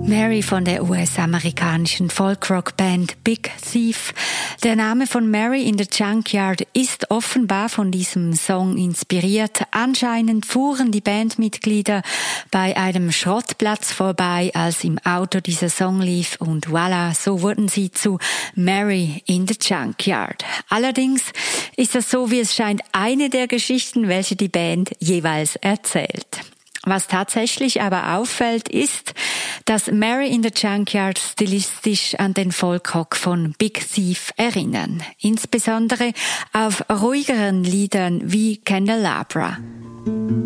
Mary von der US-amerikanischen Folk-Rock-Band Big Thief. Der Name von Mary in the Junkyard ist offenbar von diesem Song inspiriert. Anscheinend fuhren die Bandmitglieder bei einem Schrottplatz vorbei, als im Auto dieser Song lief, und voilà, so wurden sie zu Mary in the Junkyard. Allerdings ist das, so wie es scheint, eine der Geschichten, welche die Band jeweils erzählt. Was tatsächlich aber auffällt, ist, dass Mary in the Junkyard stilistisch an den Folkrock von Big Thief erinnern. Insbesondere auf ruhigeren Liedern wie Candelabra.